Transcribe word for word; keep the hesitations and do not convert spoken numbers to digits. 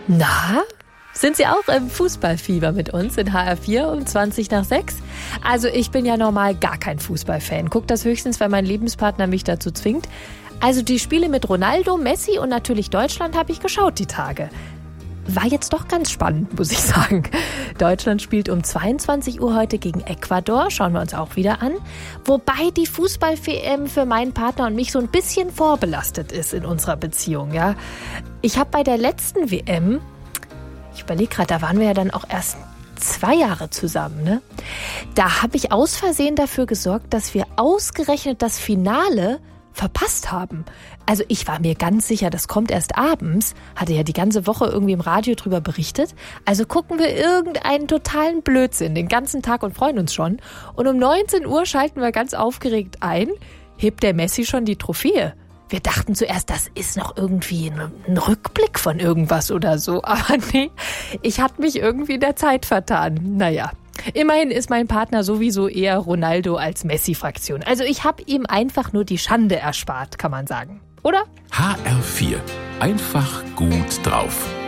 Na, sind Sie auch im Fußballfieber mit uns in H R vier um zwanzig nach sechs? Also ich bin ja normal gar kein Fußballfan. Guck das höchstens, weil mein Lebenspartner mich dazu zwingt. Also die Spiele mit Ronaldo, Messi und natürlich Deutschland habe ich geschaut die Tage. War jetzt doch ganz spannend, muss ich sagen. Deutschland spielt um zweiundzwanzig Uhr heute gegen Ecuador, schauen wir uns auch wieder an. Wobei die Fußball-W M für meinen Partner und mich so ein bisschen vorbelastet ist in unserer Beziehung. Ja, ich habe bei der letzten W M, ich überlege gerade, da waren wir ja dann auch erst zwei Jahre zusammen, ne? Da habe ich aus Versehen dafür gesorgt, dass wir ausgerechnet das Finale verpasst haben. Also ich war mir ganz sicher, das kommt erst abends, hatte ja die ganze Woche irgendwie im Radio drüber berichtet. Also gucken wir irgendeinen totalen Blödsinn den ganzen Tag und freuen uns schon. Und um neunzehn Uhr schalten wir ganz aufgeregt ein, hebt der Messi schon die Trophäe. Wir dachten zuerst, das ist noch irgendwie ein, ein Rückblick von irgendwas oder so. Aber nee, ich hatte mich irgendwie in der Zeit vertan. Naja. Immerhin ist mein Partner sowieso eher Ronaldo als Messi-Fraktion. Also ich habe ihm einfach nur die Schande erspart, kann man sagen. Oder? H R vier. Einfach gut drauf.